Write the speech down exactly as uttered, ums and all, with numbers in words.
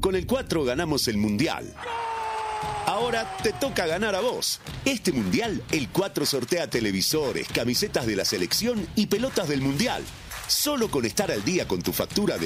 Con el cuatro ganamos el Mundial. Ahora te toca ganar a vos. Este Mundial, el cuatro sortea televisores, camisetas de la selección y pelotas del Mundial. Solo con estar al día con tu factura de